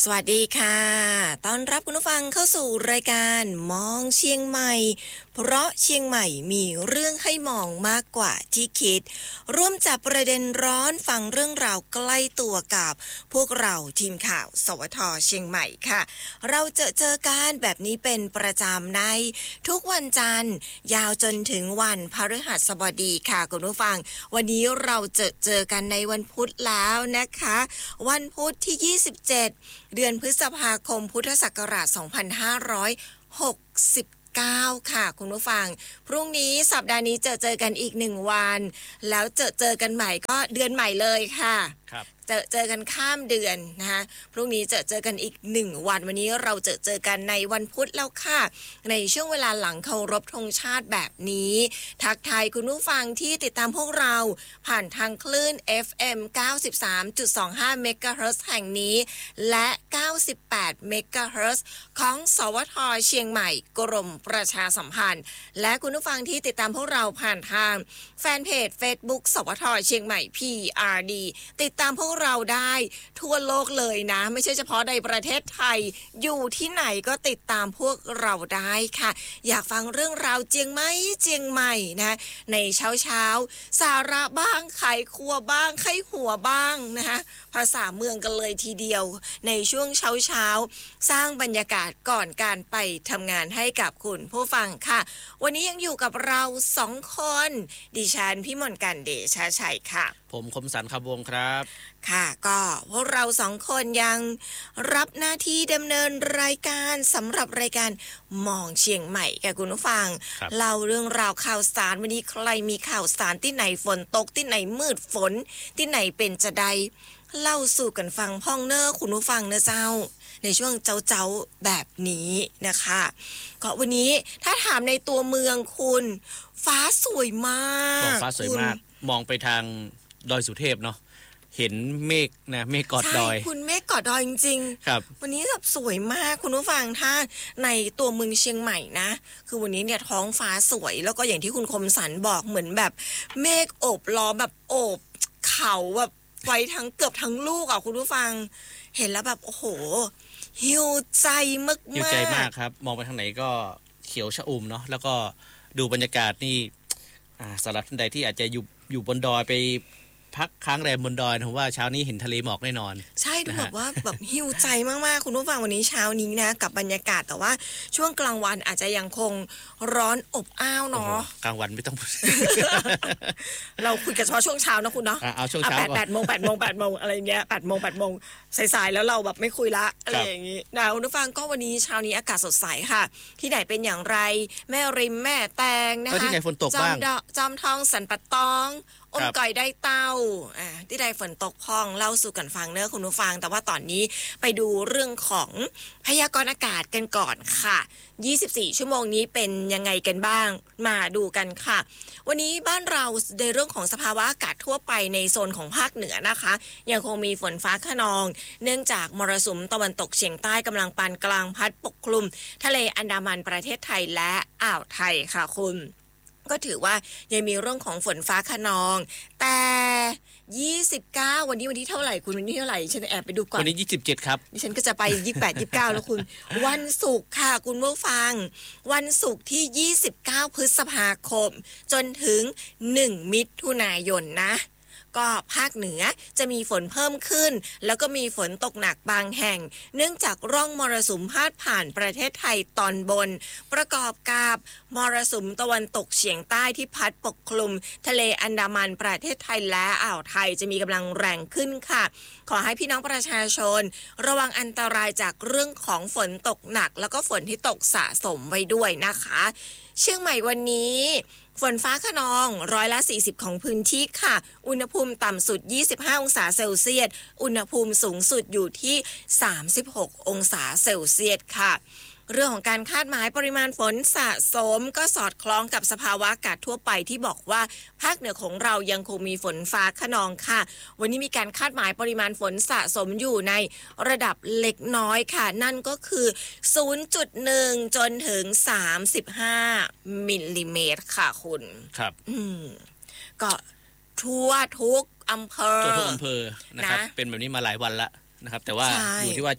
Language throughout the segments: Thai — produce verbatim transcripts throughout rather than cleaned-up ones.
วัสดีค่ะต้อนรับคุณผู้ฟังเข้าสู่รายการมองเชียงใหม่เพราะเชียงใหม่มีเรื่องให้มองมากกว่าที่คิดร่วมจับประเด็นร้อนฟังเรื่องราวใกล้ตัวกับพวกเราทีมข่าวสวทเชียงใหม่ค่ะเราจะเจอกันแบบนี้เป็นประจำในทุกวันจันทร์ยาวจนถึงวันพฤหัสบดีค่ะคุณผู้ฟังวันนี้เราจะเจอกันในวันพุธแล้วนะคะวันพุธที่ยี่สิบเจ็ดเดือนพฤษภาคมพุทธศักราชสองพันห้าร้อยหกสิบเก้าค่ะคุณผู้ฟังพรุ่งนี้สัปดาห์นี้เจอเจอกันอีกหนึ่งวันแล้วเจอเจอกันใหม่ก็เดือนใหม่เลยค่ะครับเจอเจอกันข้ามเดือนนะคะพรุ่งนี้เจอเจอกันอีกหนึ่งวันวันนี้เราเจอเจอกันในวันพุธแล้วค่ะในช่วงเวลาหลังเคารพธงชาติแบบนี้ทักทายคุณผู้ฟังที่ติดตามพวกเราผ่านทางคลื่น เอฟ เอ็ม เก้าสิบสามจุดสองห้า เมกะเฮิรตซ์แห่งนี้และเก้าสิบแปดเมกะเฮิรตซ์ของสวทเชียงใหม่กรมประชาสัมพันธ์และคุณผู้ฟังที่ติดตามพวกเราผ่านทางแฟนเพจ Facebook สวทเชียงใหม่ พี อาร์ ดี ติดตามพวกเราได้ทั่วโลกเลยนะไม่ใช่เฉพาะในประเทศไทยอยู่ที่ไหนก็ติดตามพวกเราได้ค่ะอยากฟังเรื่องราวเจียงไหมเจียงใหม่นะในเช้าเช้าสาระบ้างไขครัวบ้างไขหัวบ้างนะคะภาษาเมืองกันเลยทีเดียวในช่วงเช้าเช้าสร้างบรรยากาศก่อนการไปทำงานให้กับคุณผู้ฟังค่ะวันนี้ยังอยู่กับเราสองคนดิฉันพี่มนต์กันเดชาชัยค่ะผมคมสันต์คำวงครับค่ะก็พวกเราสองคนยังรับหน้าที่ดำเนินรายการสำหรับรายการมองเชียงใหม่กับคุณผู้ฟังเล่าเรื่องราวข่าวสารวันนี้ใครมีข่าวสารที่ไหนฝนตกที่ไหนมืดฝนที่ไหนเป็นจะใดเล่าสู่กันฟังพ่องเนอคุณผู้ฟังเนอเจ้าในช่วงเจ้าเจ้าแบบนี้นะคะก็วันนี้ถ้าถามในตัวเมืองคุณฟ้าสวยมากฟ้าสวยมากมองไปทางดอยสุเทพเนาะเห็นเมฆนะเมฆกอดดอยใช่คุณเมฆกอดดอยจริงๆครับวันนี้แบบสวยมากคุณผู้ฟังถ้าในตัวเมืองเชียงใหม่นะคือวันนี้เนี่ยท้องฟ้าสวยแล้วก็อย่างที่คุณคมสันบอกเหมือนแบบเมฆโอบล้อมแบบโอบเขาแบบไว้ทั้งเกือบทั้งลูกอ่ะคุณผู้ฟังเห็นแล้วแบบโอ้โหหิวใจมากๆหิวใจมากครับมองไปทางไหนก็เขียวชอุ่มเนาะแล้วก็ดูบรรยากาศนี่สำหรับท่านใดที่อาจจะอยู่อยู่บนดอยไปพักค้างแรมบนดอยผมว่าเช้านี้เห็นทะเลหมอกแน่นอนใช่ดูแบบว่าแบบหิวใจมากๆคุณผู้ฟังวันนี้เช้านี้นะกับบรรยากาศแต่ว่าช่วงกลางวันอาจจะยังคงร้อนอบอ้าวเนาะกลางวันไม่ต้องเราคุยกันเฉพาะช่วงเช้านะคุณเนาะเอาช่วงเช้าแปดแปดโมงแปดโมงแปดโมงอะไรเงี้ยแปดโมงแปดโมงสายๆแล้วเราแบบไม่คุยละอะไรอย่างงี้นะคุณผู้ฟังก็วันนี้เช้านี้อากาศสดใสค่ะที่ไหนเป็นอย่างไรแม่ริมแม่แตงนะคะที่ไหนฝนตกบ้างจอมทองสันปัตตองอมก่อยได้เต้าอ่าที่ใดฝนตกพองเล่าสู่กันฟังเนอะคุณผู้ฟังแต่ว่าตอนนี้ไปดูเรื่องของพยากรณ์อากาศกันก่อนค่ะยี่สิบสี่ชั่วโมงนี้เป็นยังไงกันบ้างมาดูกันค่ะวันนี้บ้านเราในเรื่องของสภาวะอากาศทั่วไปในโซนของภาคเหนือนะคะยังคงมีฝนฟ้าคะนองเนื่องจากมรสุมตะวันตกเฉียงใต้กำลังปานกลางพัดปกคลุมทะเลอันดามันประเทศไทยและอ่าวไทยค่ะคุณก็ถือว่ายังมีเรื่องของฝนฟ้าคะนองแต่ยี่สิบเก้าวันนี้วันที่เท่าไหร่คุณวันนี้เท่าไหร่ฉันแอบไปดูก่อนวันนี้ยี่สิบเจ็ดครับดิฉันก็จะไปยี่สิบแปด ยี่สิบเก้าแล้วคุณวันศุกร์ค่ะคุณผู้ฟังวันศุกร์ที่ยี่สิบเก้าพฤษภาคมจนถึงหนึ่งมิถุนายนนะก็ภาคเหนือจะมีฝนเพิ่มขึ้นแล้วก็มีฝนตกหนักบางแห่งเนื่องจากร่องมรสุมพาดผ่านประเทศไทยตอนบนประกอบกับมรสุมตะวันตกเฉียงใต้ที่พัดปกคลุมทะเลอันดามันประเทศไทยและอ่าวไทยจะมีกำลังแรงขึ้นค่ะขอให้พี่น้องประชาชนระวังอันตรายจากเรื่องของฝนตกหนักแล้วก็ฝนที่ตกสะสมไว้ด้วยนะคะเชียงใหม่วันนี้ฝนฟ้าคะนองร้อยละสี่สิบของพื้นที่ค่ะอุณหภูมิต่ำสุดยี่สิบห้าองศาเซลเซียสอุณหภูมิสูงสุดอยู่ที่สามสิบหกองศาเซลเซียสค่ะ เรื่องของการคาดหมายปริมาณฝนสะสมก็สอดคล้องกับสภาวะอากาศทั่วไปที่บอกว่าภาคเหนือของเรายังคงมีฝนฟ้าคะนองค่ะวันนี้มีการคาดหมายปริมาณฝนสะสมอยู่ในระดับเล็กน้อยค่ะนั่นก็คือ ศูนย์จุดหนึ่ง จนถึงสามสิบห้ามิลลิเมตรค่ะคุณครับอืมก็ทั่วทุกอำเภอทั่วทุกอำเภอนะครับเป็นแบบนี้มาหลายวันแล้วนะครับแต่ว่าอยู่ที่ว่าจะ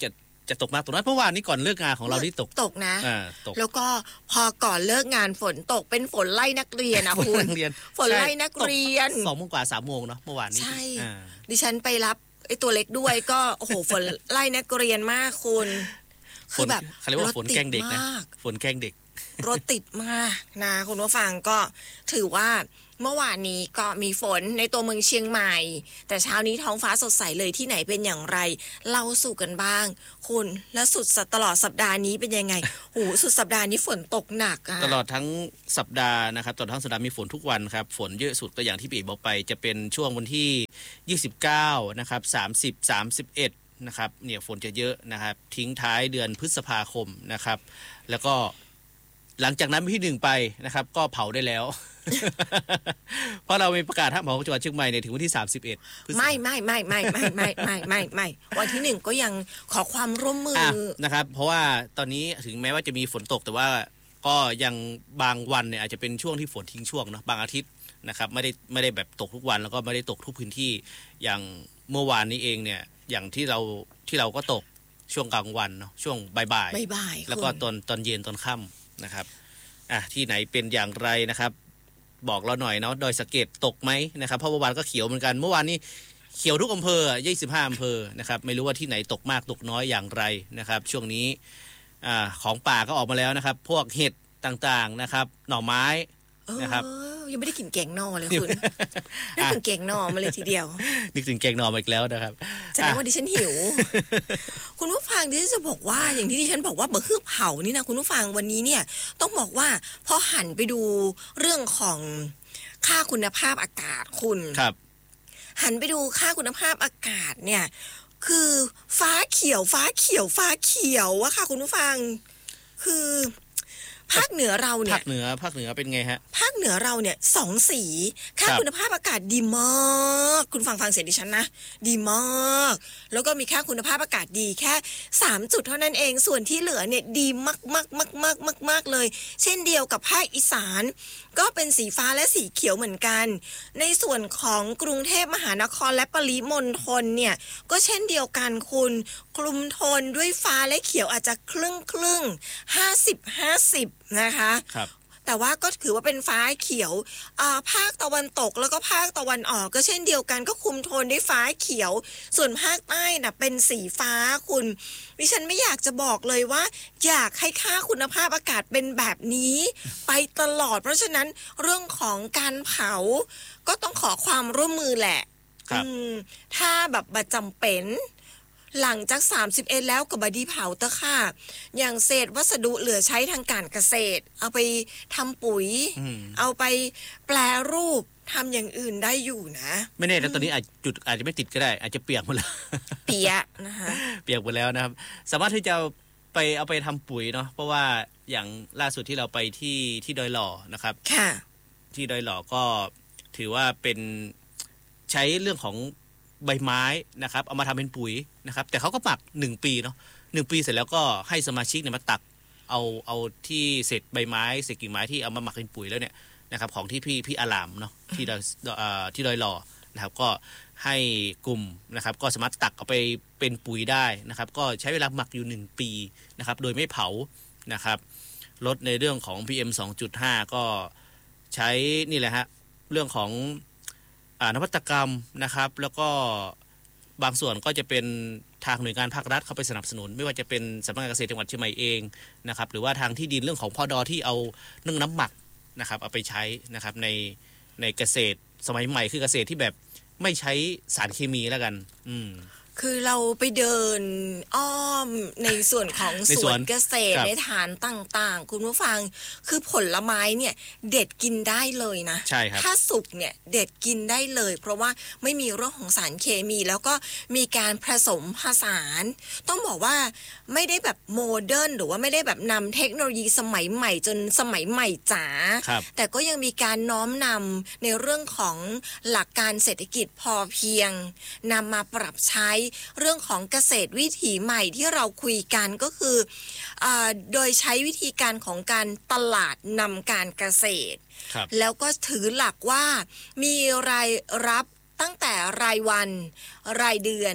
จะตกมากตกน้อยเพราะว่านี่ก่อนเลิกงานของเราที่ตกตกนะอ่าตกแล้วก็พอก่อนเลิกงานฝนตกเป็นฝนไล่นักเรียนนะคุณฝนไล่นักเรียนสองโมงกว่าสามโมงเนาะเมื่อวานนี้ใช่ดิฉันไปรับไอ้ตัวเล็กด้วยก็โอ้โหฝนไล่นักเรียนมากคุณคือแบบเขาเรียกว่าฝนแกล้งเด็กนะฝนแกล้งเด็กรถติดมากนะคุณผู้ฟังก็ถือว่าเมื่อวานนี้ก็มีฝนในตัวเมืองเชียงใหม่แต่เช้านี้ท้องฟ้าสดใสเลยที่ไหนเป็นอย่างไรเล่าสู่กันบ้างคุณและสุดตลอดสัปดาห์นี้เป็นยังไงโหสุดสัปดาห์นี้ฝนตกหนักอ่ะตลอดทั้งสัปดาห์นะครับตลอดทั้งสัปดาห์มีฝนทุกวันครับฝนเยอะสุดก็อย่างที่พี่บอกไปจะเป็นช่วงวันที่ยี่สิบเก้านะครับสามสิบ สามสิบเอ็ดนะครับเนี่ยฝนจะเยอะนะครับทิ้งท้ายเดือนพฤษภาคมนะครับแล้วก็หลังจากนั้นวันที่หนึ่งไปนะครับก็เผาได้แล้ว เพราะเรามีประกาศห้ามเผาจังหวัดเชียงใหม่เนี่ยถึงวันที่สามสิบเอ็ดไม่ไม่ไม่ไม่ไม่ไม่ไม่ไม่ไม่วันที่หนึ่งก็ยังขอความร่วมมือนะครับเพราะว่าตอนนี้ถึงแม้ว่าจะมีฝนตกแต่ว่าก็ยังบางวันเนี่ยอาจจะเป็นช่วงที่ฝนทิ้งช่วงเนาะบางอาทิตย์นะครับไม่ได้ไม่ได้แบบตกทุกวันแล้วก็ไม่ได้ตกทุกพื้นที่อย่างเมื่อวานนี้เองเนี่ยอย่างที่เราที่เราก็ตกช่วงกลางวันเนาะช่วงบ่ายๆแล้วก็ตอนตอนเย็นตอนค่ำนะครับอ่ะที่ไหนเป็นอย่างไรนะครับบอกเราหน่อยเนาะดอยสะเก็ดตกไหมนะครับเพราะเมื่อวานก็เขียวเหมือนกันเมื่อวานนี้เขียวทุกอำเภอยี่สิบห้าอำเภอนะครับไม่รู้ว่าที่ไหนตกมากตกน้อยอย่างไรนะครับช่วงนี้อ่าของป่าก็ออกมาแล้วนะครับพวกเห็ดต่างๆนะครับหน่อไม้นะครับยังไม่ได้กินแกงหน่อเลยคุณนึกถึงแกงหน่อมาเลยทีเดียวนึกถึงแกงหน่อมาอีกแล้วนะครับแสดงว่าดิฉันหิวคุณผู้ฟังดิฉันจะบอกว่าอย่างที่ดิฉันบอกว่าเบอร์ฮือเผานี่นะคุณผู้ฟังวันนี้เนี่ยต้องบอกว่าพอหันไปดูเรื่องของค่าคุณภาพอากาศคุณครับหันไปดูค่าคุณภาพอากาศเนี่ยคือฟ้าเขียวฟ้าเขียวฟ้าเขียวอะค่ะคุณผู้ฟังคือภาคเหนือเราเนี่ยภาคเหนือภาคเหนือเป็นไงฮะภาคเหนือเราเนี่ยสองสีค่าคุณภาพอากาศดีมากคุณฟังฟังเสียงดิฉันนะดีมากแล้วก็มีค่าคุณภาพอากาศดีแค่สามจุดเท่านั้นเองส่วนที่เหลือเนี่ยดีมากมากมากมากมากมากเลยเช่นเดียวกับภาคอีสานก็เป็นสีฟ้าและสีเขียวเหมือนกันในส่วนของกรุงเทพมหานครและปริมณฑลเนี่ยก็เช่นเดียวกันคุณกลุ่มโทนด้วยฟ้าและเขียวอาจจะครึ่งครึ่งห้าสิบห้าสิบนะคะครับแต่ว่าก็ถือว่าเป็นฟ้าเขียวอ่าภาคตะวันตกแล้วก็ภาคตะวันออกก็เช่นเดียวกันก็คุมโทนด้วยฟ้าเขียวส่วนภาคใต้น่ะเป็นสีฟ้าคุณดิฉันไม่อยากจะบอกเลยว่าอยากให้ค่าคุณภาพอากาศเป็นแบบนี้ไปตลอดเพราะฉะนั้นเรื่องของการเผาก็ต้องขอความร่วมมือแหละถ้าแบบบัดจำเป็นหลังจากสามสิบเอ็ดแล้วกับบดีเผาตะค่ะอย่างเศษวัสดุเหลือใช้ทางการเกษตรเอาไปทำปุ๋ยเอาไปแปรรูปทำอย่างอื่นได้อยู่นะไม่แน่แต่ตอนนี้อาจจุดอาจจะไม่ติดก็ได้อาจจะเปียกหมดแล้วเปียกนะคะเปียกหมดแล้วนะครับสามารถที่จะไปเอาไปทำปุ๋ยเนาะเพราะว่าอย่างล่าสุดที่เราไปที่ที่ดอยหล่อนะครับค่ะที่ดอยหล่อก็ถือว่าเป็นใช้เรื่องของใบไม้นะครับเอามาทำเป็นปุ๋ยนะครับแต่เขาก็หมักหนึ่งปีเนาะหนึ่งปีเสร็จแล้วก็ให้สมาชิกเนี่ยมาตักเอาเอาที่เศษใบไม้เศษกิ่งไม้ที่เอามาหมักเป็นปุ๋ยแล้วเนี่ยนะครับของที่พี่พี่อารามเนาะที่ดอยที่ดอยหล่อนะครับก็ให้กลุ่มนะครับก็สามารถตักเอาไปเป็นปุ๋ยได้นะครับก็ใช้เวลาหมักอยู่หนึ่งปีนะครับโดยไม่เผานะครับลดในเรื่องของ พี เอ็ม สองจุดห้า ก็ใช้นี่แหละฮะเรื่องของนวัตกรรมนะครับแล้วก็บางส่วนก็จะเป็นทางหน่วยงานภาครัฐเข้าไปสนับสนุนไม่ว่าจะเป็นสำนักงานเกษตรจังหวัดเชียงใหม่เองนะครับหรือว่าทางที่ดินเรื่องของพดที่เอาเรื่องน้ำหมักนะครับเอาไปใช้นะครับในในเกษตรสมัยใหม่คือเกษตรที่แบบไม่ใช้สารเคมีแล้วกันอืมคือเราไปเดินอ้อมในส่วนของสวนเกษตรในฐานต่างๆคุณผู้ฟังคือผลไม้เนี่ยเด็ดกินได้เลยนะใช่ครับถ้าสุกเนี่ยเด็ดกินได้เลยเพราะว่าไม่มีเรื่องของสารเคมีแล้วก็มีการผสมผสานต้องบอกว่าไม่ได้แบบโมเดิร์นหรือว่าไม่ได้แบบนำเทคโนโลยีสมัยใหม่จนสมัยใหม่จ๋าแต่ก็ยังมีการน้อมนำในเรื่องของหลักการเศรษฐกิจพอเพียงนำมาปรับใช้เรื่องของเกษตรวิถีใหม่ที่เราคุยกันก็คืออ่าโดยใช้วิธีการของการตลาดนำการเกษตรแล้วก็ถือหลักว่ามีรายรับตั้งแต่รายวันรายเดือน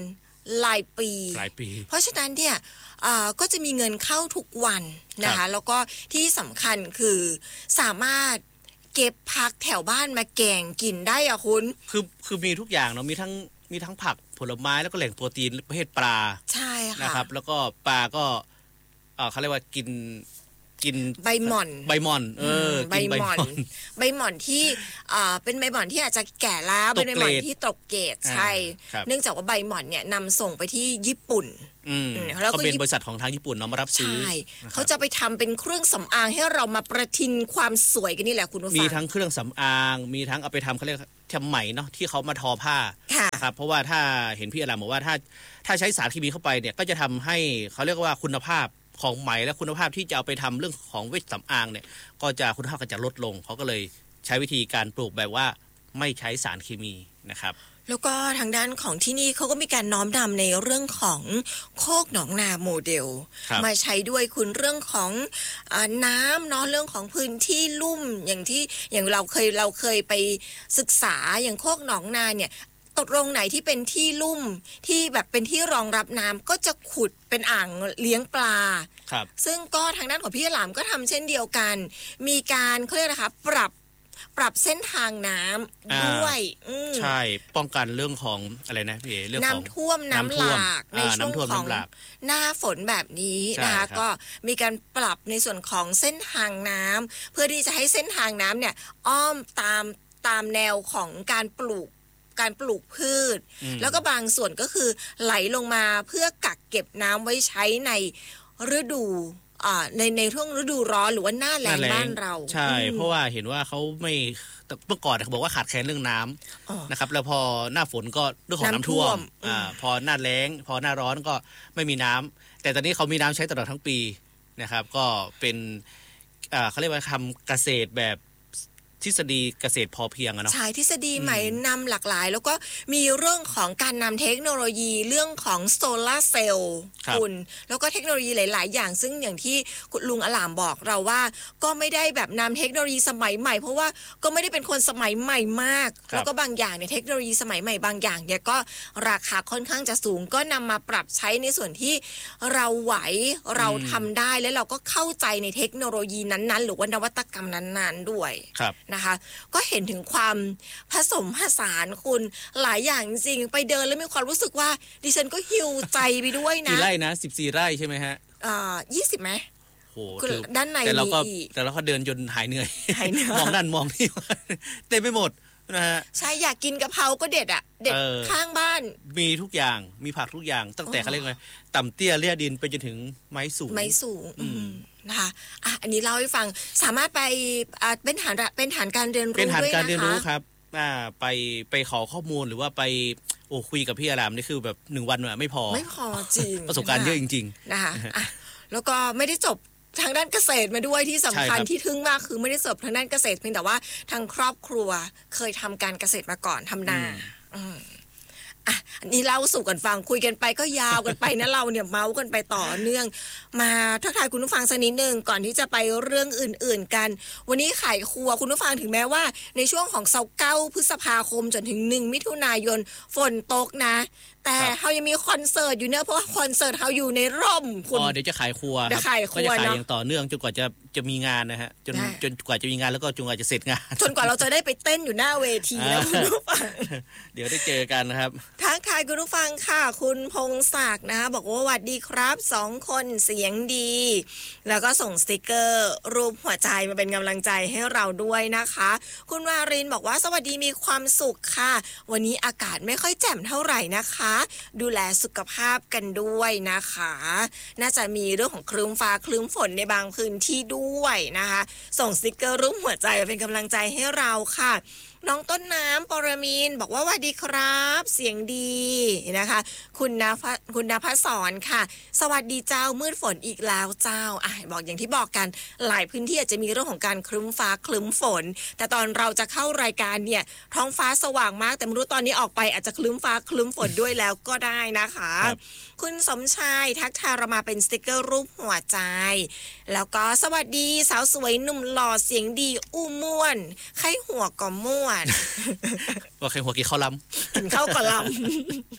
รายปีรายปีเพราะฉะนั้นเนี่ยก็จะมีเงินเข้าทุกวันนะคะแล้วก็ที่สำคัญคือสามารถเก็บผักแถวบ้านมาแกงกินได้อะคุณคือคือมีทุกอย่างเนาะมีทั้งมีทั้งผักผลไม้แล้วก็แหล่งโปรตีนประเภทปลาใช่ค่ะนะครับแล้วก็ปลาก็เขาเรียกว่ากินกินใบหม่อนใบหม่อนเออใบหม่อนใบหม่อนที่เป็นใบหม่อนที่อาจจะแก่แล้วเป็นใบหม่อนที่ตกเกรดใช่เนื่องจากว่าใบหม่อนเนี่ยนำส่งไปที่ญี่ปุ่นแล้วก็เป็นบริษัทของทางญี่ปุ่นเนาะมารับซื้อใช่เขาจะไปทำเป็นเครื่องสำอางให้เรามาประทินความสวยกันนี่แหละคุณผู้ฟังมีทั้งเครื่องสำอางมีทั้งเอาไปทำเขาเรียกทำไหมเนาะที่เขามาทอผ้าครับเพราะว่าถ้าเห็นพี่อารามบอกว่าถ้าถ้าใช้สารเคมีเข้าไปเนี่ยก็จะทำให้เขาเรียกว่าคุณภาพของไหมและคุณภาพที่จะเอาไปทำเรื่องของเวชสำอางเนี่ยก็จะคุณภาพก็จะลดลงเขาก็เลยใช้วิธีการปลูกแบบว่าไม่ใช้สารเคมีนะครับแล้วก็ทางด้านของที่นี่เขาก็มีการน้อมนำในเรื่องของโคกหนองนาโมเดลมาใช้ด้วยคุณเรื่องของน้ำเนาะเรื่องของพื้นที่ลุ่มอย่างที่อย่างเราเคยเราเคยไปศึกษาอย่างโคกหนองนาเนี่ยตรงไหนที่เป็นที่ลุ่มที่แบบเป็นที่รองรับน้ำก็จะขุดเป็นอ่างเลี้ยงปลาครับซึ่งก็ทางด้านของพี่หลามก็ทำเช่นเดียวกันมีการเขาเรียกนะคะปรับปรับเส้นทางน้ำด้วยใช่ป้องกันเรื่องของอะไรนะพี่เรื่องของน้ำท่วมน้ำหลากในช่วงของหน้าฝนแบบนี้นะคะก็มีการปรับในส่วนของเส้นทางน้ำเพื่อที่จะให้เส้นทางน้ำเนี่ยอ้อมตามตามแนวของการปลูกการปลูกพืชแล้วก็บางส่วนก็คือไหลลงมาเพื่อกักเก็บน้ำไว้ใช้ในฤดูในในช่วงฤดูร้อนหรือว่าหน้าแล้งบ้านเราใช่เพราะว่าเห็นว่าเขาไม่เมื่อก่อนเขาบอกว่าขาดแคลนเรื่องน้ำนะครับแล้วพอหน้าฝนก็เรื่องของน้ำท่วมอ่าพอหน้าแล้งพอหน้าร้อนก็ไม่มีน้ำแต่ตอนนี้เขามีน้ำใช้ตลอดทั้งปีนะครับก็เป็นอ่าเขาเรียกว่าทำเกษตรแบบทฤษฎีเกษตรพอเพียงอะเนาะใช่ทฤษฎีใหม่นำหลากหลายแล้วก็มีเรื่องของการนำเทคโนโลยีเรื่องของโซลาร์เซลล์คุณแล้วก็เทคโนโลยีหลายๆอย่างซึ่งอย่างที่คุณลุงอลามบอกเราว่าก็ไม่ได้แบบนำเทคโนโลยีสมัยใหม่เพราะว่าก็ไม่ได้เป็นคนสมัยใหม่มากแล้วก็บางอย่างเนี่ยเทคโนโลยีสมัยใหม่บางอย่างเนี่ยก็ราคาค่อนข้างจะสูงก็นำมาปรับใช้ในส่วนที่เราไหวเราทำได้และเราก็เข้าใจในเทคโนโลยีนั้นๆหรือว่านวัตกรรมนั้นๆด้วยนะคะก็เห็นถึงความผสมผสานคุณหลายอย่างจริงไปเดินแล้วมีความรู้สึกว่าดิฉันก็หิวใจไปด้วยนะกี่ไร่นะสิบสี่ไร่ใช่ไหมฮะอ่ายี่สิบไหมโอ้คือด้านในแต่เราก็แต่เราก็เดินจนหายเหนื่อยมองนั่นมองนี่เต็มไปหมดนะฮะใช่อยากกินกะเพราก็เด็ดอ่ะเด็ดข้างบ้านมีทุกอย่างมีผักทุกอย่างตั้งแต่เขาเรียกว่าต่ำเตี้ยเลี่ยดินไปจนถึงไม้สูงไม้สูงนะคะอ่ะอันนี้เล่าให้ฟังสามารถไปอ่าเป็นฐานเป็นฐานการเรียนรู้ด้วยนะคะเป็นฐานการเรียนรู้ครับอ่าไปไปขอข้อมูลหรือว่าไปโอ้คุยกับพี่อารามนี่คือแบบหนึ่งวันไม่พอไม่พอจริงประสบการณ์เยอะจริงๆนะคะอ่ะแล้วก็ไม่ได้จบทางด้านเกษตรมาด้วยที่สำคัญที่ทึ่งมากคือไม่ได้จบทางด้านเกษตรเพียงแต่ว่าทางครอบครัวเคยทำการเกษตรมาก่อนทำนาอ่ะอันนี้เล่าสู่กันฟังคุยกันไปก็ยาวกันไปนะเราเนี่ยเมาส์กันไปต่อเนื่องมาทักทายคุณผู้ฟังสักนิดนึงก่อนที่จะไปเรื่องอื่นๆกันวันนี้ขายครัวคุณผู้ฟังถึงแม้ว่าในช่วงของเสาร์เก้าพฤษภาคมจนถึงหนึ่งมิถุนายนฝนตกนะแต่เขายังมีคอนเสิร์ตอยู่เนอะเพราะว่าคอนเสิร์ตเขาอยู่ในร่มคุณอ๋อเดี๋ยวจะขายครัวจะขายครัวก็จะขายอย่างต่อเนื่องจนกว่าจะจะมีงานนะฮะจนจนกว่าจะมีงานแล้วก็จนกว่าจะเสร็จงานจนกว่าเราจะได้ไปเต้นอยู่หน้าเวทีแล้วคุณผู้ฟังเดี๋ยวได้เจอกันนะครับทักทายคุณผู้ฟังค่ะคุณพงศักดิ์นะคะบอกว่าสวัสดีครับสองคนเสียงดีแล้วก็ส่งสติกเกอร์รูปหัวใจมาเป็นกำลังใจให้เราด้วยนะคะคุณวารินบอกว่าสวัสดีมีความสุขค่ะวันนี้อากาศไม่ค่อยแจ่มเท่าไหร่นะคะดูแลสุขภาพกันด้วยนะคะน่าจะมีเรื่องของครึ้มฟ้าครึ้มฝนในบางพื้นที่ด้วยนะคะส่งสติกเกอร์รูปหัวใจเป็นกำลังใจให้เราค่ะน้องต้นน้ำปรมีนบอกว่าสวัสดีครับเสียงดีนะคะคุณณภคุณณภสรค่ะสวัสดีเจ้ามืดฝนอีกแล้วเจ้าอ่ะบอกอย่างที่บอกกันหลายพื้นที่อาจจะมีเรื่องของการครึ้มฟ้าครึ้มฝนแต่ตอนเราจะเข้ารายการเนี่ยท้องฟ้าสว่างมากแต่ไม่รู้ตอนนี้ออกไปอาจจะครึ้มฟ้าครึ้มฝนด้วยแล้วก็ได้นะคะคุณสมชายทักทายเรามาเป็นสติกเกอร์รูปหัวใจแล้วก็สวัสดีสาวสวยหนุ่มหล่อเสียงดีอู้ม่วนไข้หัวก็ม่วนว่าใครหัวกินข้าวล้ำกินข้าวก็ล้ำ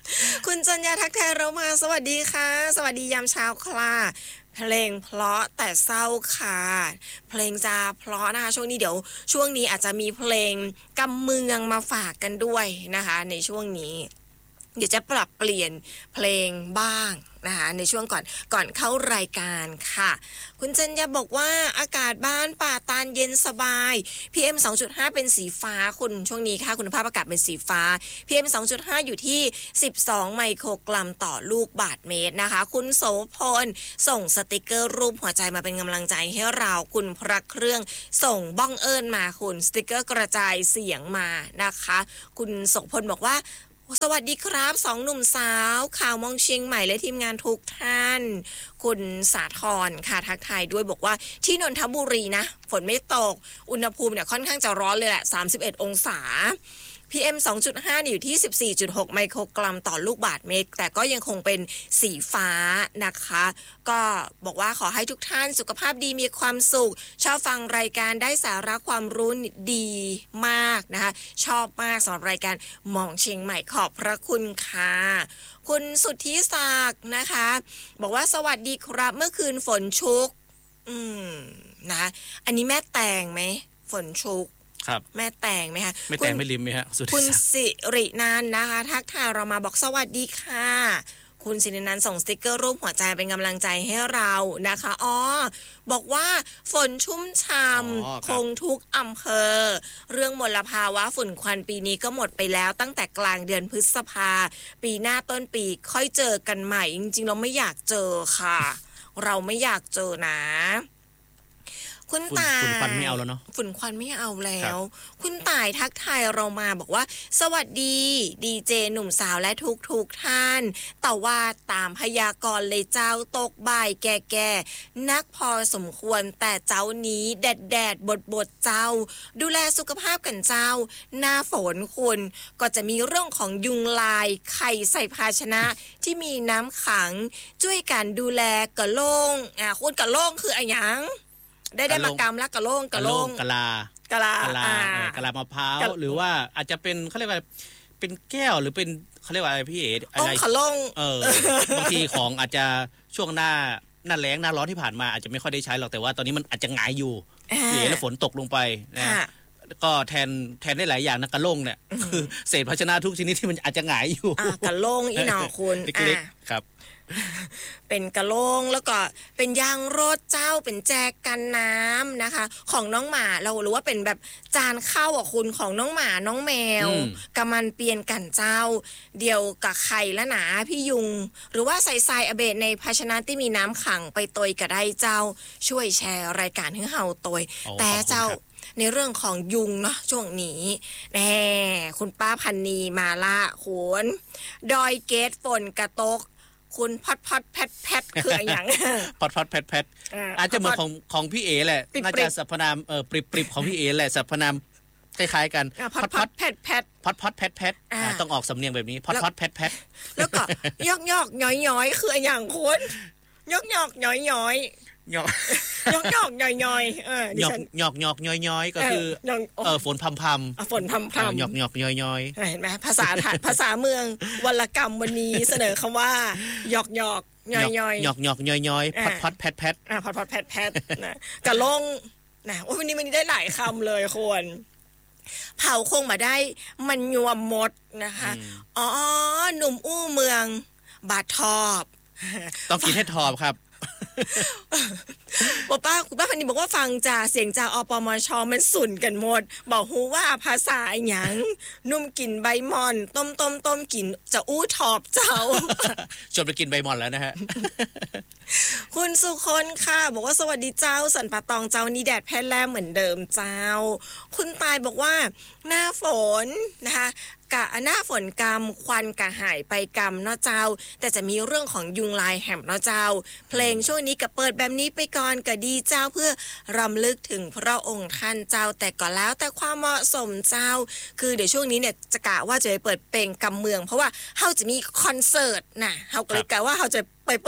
คุณจัญญาทักทายเรามาสวัสดีค่ะสวัสดียามเช้าค่ะเพลงเพราะแต่เศร้าค่ะเพลงจะเพราะนะคะช่วงนี้เดี๋ยวช่วงนี้อาจจะมีเพลงกำเมืองมาฝากกันด้วยนะคะในช่วงนี้เดี๋ยวจะปรับเปลี่ยนเพลงบ้างนะคะในช่วงก่อนก่อนเข้ารายการค่ะคุณจัญญาบอกว่าอากาศบ้านป่าตาลเย็นสบาย พี เอ็ม สองจุดห้า เป็นสีฟ้าคุณช่วงนี้ค่ะคุณภาพอากาศเป็นสีฟ้า พี เอ็ม สองจุดห้า อยู่ที่สิบสองไมโครกรัมต่อลูกบาศก์เมตรนะคะคุณโสพลส่งสติกเกอร์รูปหัวใจมาเป็นกำลังใจให้เราคุณพระเครื่องส่งบ้องเอิญมาคุณสติกเกอร์กระจายเสียงมานะคะคุณโสพลบอกว่าสวัสดีครับสองหนุ่มสาวข่าวมองเชียงใหม่และทีมงานทุกท่านคุณสาธรค่ะทักทายด้วยบอกว่าที่นนทบุรีนะฝนไม่ตกอุณหภูมิเนี่ยค่อนข้างจะร้อนเลยแหละสามสิบเอ็ดองศา พี เอ็ม สองจุดห้า อยู่ที่ สิบสี่จุดหก ไมโครกรัมต่อลูกบาศก์เมตรแต่ก็ยังคงเป็นสีฟ้านะคะก็บอกว่าขอให้ทุกท่านสุขภาพดีมีความสุขชอบฟังรายการได้สาระความรู้ดีมากนะคะชอบมากสำหรับรายการมองเชียงใหม่ขอบพระคุณค่ะคุณสุทธิศักดิ์นะคะบอกว่าสวัสดีครับเมื่อคืนฝนชุกอืมนะอันนี้แม่แตงไหมฝนชุกครับแม่แตงไหมคะไม่แตงไม่ริมไหมฮะคุณสิรินันท์นะคะทักทายเรามาบอกสวัสดีค่ะคุณสิรินันท์ส่งสติกเกอร์รูปหัวใจเป็นกำลังใจให้เรานะคะอ๋อบอกว่าฝนชุ่มฉ่ำคงทุกอำเภอเรื่องมลภาวะฝุ่นควันปีนี้ก็หมดไปแล้วตั้งแต่กลางเดือนพฤษภาปีหน้าต้นปีค่อยเจอกันใหม่จริงๆเราไม่อยากเจอค่ะเราไม่อยากเจอนะคุณตายฝุ่นควันไม่เอาแล้วเนาะฝุ่นควันไม่เอาแล้วคุณต่ายทักทายเรามาบอกว่าสวัสดีดีเจหนุ่มสาวและทุกทุกท่านแต่ว่าตามพยากรณ์เลยเจ้าตกบ่ายแก่ๆนักพอสมควรแต่เจ้านี้แดดแดดบดบดเจ้าดูแลสุขภาพกันเจ้าหน้าฝนคุณก็จะมีเรื่องของยุงลายไข่ใส่ภาชนะที่มีน้ำขังช่วยกันดูแลกระโล่งอ่าคุณกระโล่งคืออะไรยังได้ได้มากำลักกะโล่งกะโล่งกะลากะลากะลากะลามะพร้าวหรือว่าอาจจะเป็นเขาเรียกว่าเป็นแก้วหรือเป็นเขาเรียกว่าอะไรพี่เอ๋อะไรกะโล่งเออบางทีของอาจจะช่วงหน้าหน้าแล้งหน้าร้อนที่ผ่านมาอาจจะไม่ค่อยได้ใช้หรอกแต่ว่าตอนนี้มันอาจจะหงายอยู่พี่เอ๋แล้วฝนตกลงไปนะก็แทนแทนได้หลายอย่างนะกะโล่งเนี่ยคือเศษภาชนะทุกชนิดที่มันอาจจะหงายอยู่กะโล่งอีหนอคุณเล็กๆครับเป็นกระโลงแล้วก็เป็นยางรถเจ้าเป็นแจกันน้ำนะคะของน้องหมาเราหรือว่าเป็นแบบจานข้าวอ่ะคุณของน้องหมาน้องแมวกำมันเปลี่ยนกันเจ้าเดียวกับไข่และหนาพี่ยุงหรือว่าใส่ทรายอเบดในภาชนะที่มีน้ำขังไปตยก็ได้เจ้าช่วยแชร์รายการให้เฮาตยแต่เจ้าในเรื่องของยุงเนาะช่วงนี้แน่คุณป้าพันนีมาละคุณดอยเกตฝนกระตกคุณพอดพอดแพทแพทคืออะไรอย่างพอดพอดแพทแพทอาจจะเหมือนของของพี่เอแหละน่าจะสรรพนามเออปริบปริบของพี่เอแหละสรรพนามคล้ายๆกันพอดพอดแพทแพทพอดพอดแพทแพทต้องออกสำเนียงแบบนี้พอดพอดแพทแพทแล้วก็ยอกยอกย้อยย้อยคืออะไรอย่างคุณยอกยอกย้อยย้อยหยอกหยอกหยอกย่อยย่อยเออหยอกหยอกหยอกย่อยย่อยก็คือเออฝนพำพำฝนพำพำหยอกหยอกย่อยย่อยเห็นไหมภาษาภาษาเมืองวรรณกรรมวันนี้เสนอคำว่าหยอกหยอกย่อยย่อยหยอกหยอกย่อยย่อยพัดพัดแพทแพทอ่าพัดพัดแพทแพทนะกะลงนะวันนี้มันได้หลายคำเลยคนเผาคงมาได้มันยวมหมดนะคะอ๋อหนุ่มอู้เมืองบาดทอบต้องกินให้ทอบครับบอกป้าคุณป้าพันนีบอกว่าฟังจากเสียงจากอปมชมันสุนกันหมดบอกฮู้ว่าภาษาหยังนุ่มกินใบมอนต้มต้มต้มกินจะอู้ทอบเจ้าชวนไปกินใบมอนแล้วนะฮะคุณสุคนค่ะบอกว่าสวัสดีเจ้าสันปะตองเจ้านี่แดดแพร่แลเหมือนเดิมเจ้าคุณตายบอกว่าหน้าฝนนะคะกะหน้าฝนกำควันกะหายไปกำเนาะเจ้าแต่จะมีเรื่องของยุงลายแหมเนาะเจ้าเพลงช่วงนี้ก็เปิดแบบนี้ไปก่อนก็ดีเจ้าเพื่อรำลึกถึงพระองค์ท่านเจ้าแต่ก็แล้วแต่ความเหมาะสมเจ้าคือเดี๋ยวช่วงนี้เนี่ยจะกะว่าจะไปเปิดเพลงกำเมืองเพราะว่าเฮาจะมีคอนเสิร์ตนะเฮาก็เลยกะว่าเฮาจะไปเปิดเพ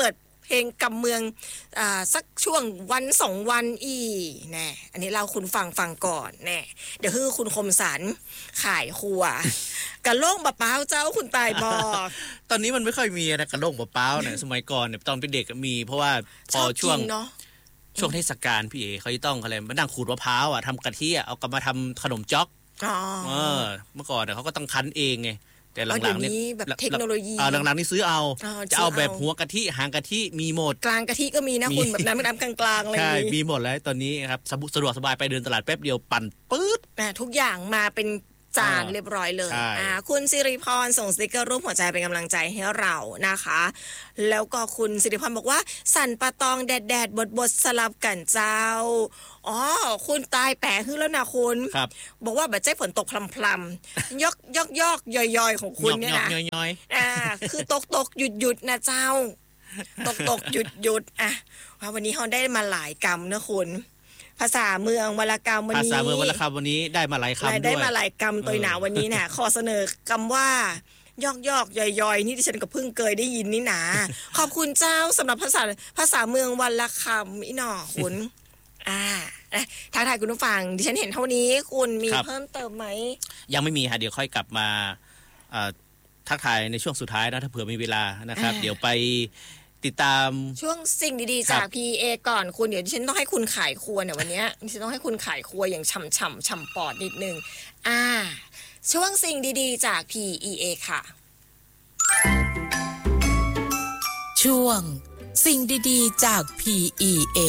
ลงกำเมืองอ่าสักช่วงวันสองวันอีแน่อันนี้เราคุณฟังฟังก่อนแน่เดี๋ยวคือคุณคมสันขายครัวกะโล่งบะเป้าเจ้าคุณตายบอกตอนนี้มันไม่ค่อยมีนะกระโหลกมะพร้าวเนี่ยสมัยก่อนเนี่ยตอนเป็นเด็กมีเพราะว่าพอช่วงช่วงเทศกาลพี่เอเขาจะต้องอะไรมานั่งขูดมะพร้าวอ่ะทำกะทิอ่ะเอากลับมาทำขนมจ๊อกเออเมื่อก่อนเนี่ยเขาก็ต้องคั้นเองไงแต่หลังๆนี่แบบเทคโนโลยีอ่าหลังๆนี่ซื้อเอาจะเอาแบบหัวกะทิหางกะทิมีหมดกลางกะทิก็มีนะคุณแบบน้ำน้ำกลางๆอะไรอย่างนี้ใช่มีหมดแล้วตอนนี้ครับสะดวกสบายไปเดินตลาดแป๊บเดียวปั่นปื๊ดทุกอย่างมาเป็นจานเรียบร้อยเลยอ่าคุณสิริพรส่งสติกเกอร์รูปหัวใจเป็นกำลังใจให้เรานะคะแล้วก็คุณสิริพรบอกว่าสั่นปลาตองแดดแดดบดบดสลับกันเจ้าอ๋อคุณตายแปะขึ้นแล้วนะคุณบอกว่าแบบใจฝนตกพลำๆยอกยอกยอกย่อยย่อยของคุณเนี่ยนะอ่าคือตกตกหยุดหยุดนะเจ้าตกตกหยุดหยุดอ่ะวันนี้เขาได้มาหลายกรรมนะคุณภาษาเมืองวรรณกรรมวันนี้ภาษาเมืองวรรณกรรมวันนี้ได้มาหลายคำด้วยได้มาหลายกรรมตัวหนาวันนี้เนี่ยขอเสนอคำว่ายอกยอกย่อยย่อยนี่ที่ฉันก็เพิ่งเคยได้ยินนี่นะขอบคุณเจ้าสำหรับภาษาภาษาเมืองวรรณคำอีหนอคุณอ่าท้าทายคุณผู้ฟังดิฉันเห็นเท่านี้คุณมีเพิ่มเติมไหมยังไม่มีค่ะเดี๋ยวค่อยกลับมาทักทายในช่วงสุดท้ายนะถ้าเผื่อมีเวลานะครับเดี๋ยวไปติดตามช่วงสิ่งดีๆจาก พี เอ ก่อนคุณเดี๋ยวดิฉันต้องให้คุณขายครัวเนี่ยวันนี้ดิฉันต้องให้คุณขายครัวอย่างฉ่ำๆฉ่ำปอดนิดนึงอ่าช่วงสิ่งดีๆจาก พี อี เอ ค่ะช่วงสิ่งดีๆจาก พี อี เอ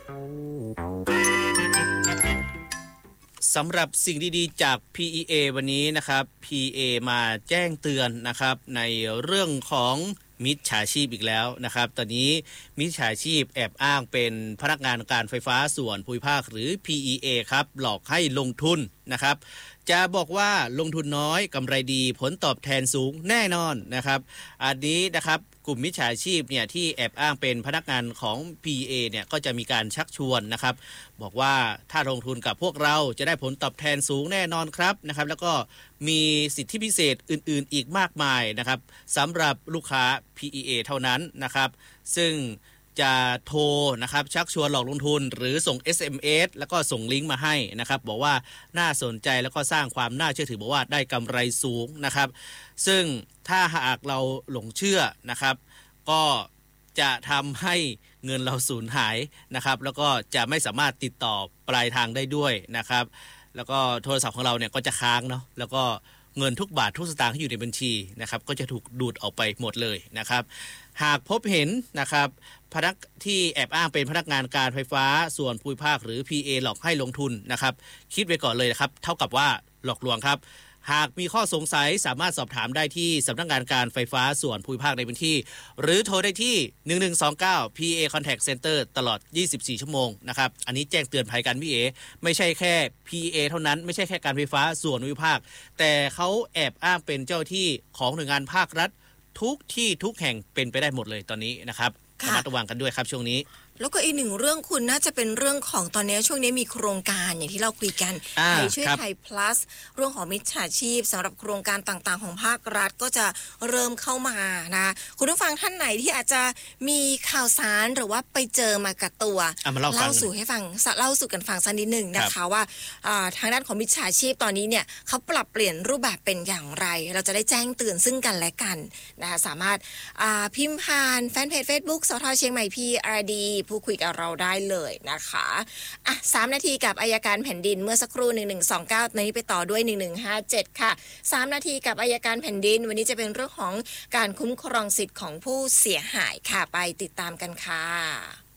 สำหรับสิ่งดีๆจาก พี อี เอ วันนี้นะครับ พี เอ มาแจ้งเตือนนะครับในเรื่องของมิจฉาชีพอีกแล้วนะครับตอนนี้มิจฉาชีพแอบอ้างเป็นพนักงานการไฟฟ้าส่วนภูมิภาคหรือ พี อี เอ ครับหลอกให้ลงทุนนะครับจะบอกว่าลงทุนน้อยกำไรดีผลตอบแทนสูงแน่นอนนะครับอันนี้นะครับกลุ่มมิจฉาชีพเนี่ยที่แอบอ้างเป็นพนักงานของ พี อี เอ เนี่ยก็จะมีการชักชวนนะครับบอกว่าถ้าลงทุนกับพวกเราจะได้ผลตอบแทนสูงแน่นอนครับนะครับแล้วก็มีสิทธิพิเศษอื่นๆอีกมากมายนะครับสำหรับลูกค้า พี อี เอ เท่านั้นนะครับซึ่งจะโทรนะครับชักชวนหลอกลงทุนหรือส่ง เอส เอ็ม เอส แล้วก็ส่งลิงก์มาให้นะครับบอกว่าน่าสนใจแล้วก็สร้างความน่าเชื่อถือบอกว่าได้กำไรสูงนะครับซึ่งถ้าหากเราหลงเชื่อนะครับก็จะทำให้เงินเราสูญหายนะครับแล้วก็จะไม่สามารถติดต่อปลายทางได้ด้วยนะครับแล้วก็โทรศัพท์ของเราเนี่ยก็จะค้างเนาะแล้วก็เงินทุกบาททุกสตางค์ที่อยู่ในบัญชีนะครับก็จะถูกดูดออกไปหมดเลยนะครับหากพบเห็นนะครับพนักที่แอบอ้างเป็นพนักงานการไฟฟ้าส่วนภูมิภาคหรือ พี เอ หลอกให้ลงทุนนะครับคิดไว้ก่อนเลยนะครับเท่ากับว่าหลอกลวงครับหากมีข้อสงสัยสามารถสอบถามได้ที่สำนักงานการไฟฟ้าส่วนภูมิภาคในพื้นที่หรือโทรได้ที่หนึ่งหนึ่งสองเก้า พี เอ Contact Center ตลอดยี่สิบสี่ชั่วโมงนะครับอันนี้แจ้งเตือนภัยกันพี่เอไม่ใช่แค่ พี เอ เท่านั้นไม่ใช่แค่การไฟฟ้าส่วนภูมิภาคแต่เขาแอบอ้างเป็นเจ้าที่ของหน่วยงานภาครัฐทุกที่ทุกแห่งเป็นไปได้หมดเลยตอนนี้นะครับระมัดระวังกันด้วยครับช่วงนี้แล้วก็อีกหนึ่งเรื่องคุณน่าจะเป็นเรื่องของตอนนี้ช่วงนี้มีโครงการอย่างที่เราคุยกันไทยช่วยไทย plus เรื่องของมิจฉาชีพสำหรับโครงการต่างๆของภาครัฐก็จะเริ่มเข้ามานะคุณผู้ฟังท่านไหนที่อาจจะมีข่าวสารหรือว่าไปเจอมากับตัวเล่าสู่ให้ฟังเล่าสู่กันฟังสักนิดหนึ่งนะคะว่าทางด้านของมิจฉาชีพตอนนี้เนี่ยเขาปรับเปลี่ยนรูปแบบเป็นอย่างไรเราจะได้แจ้งเตือนซึ่งกันและกันนะคะสามารถพิมพ์ผ่านแฟนเพจ Facebook สท.เชียงใหม่ พี อาร์ ดีพูดคุยกับเราได้เลยนะคะอ่ะสามนาทีกับอัยการแผ่นดินเมื่อสักครู่หนึ่งหนึ่งสองเก้าในนี้ไปต่อด้วยหนึ่งหนึ่งห้าเจ็ดค่ะสามนาทีกับอัยการแผ่นดินวันนี้จะเป็นเรื่องของการคุ้มครองสิทธิ์ของผู้เสียหายค่ะไปติดตามกันค่ะ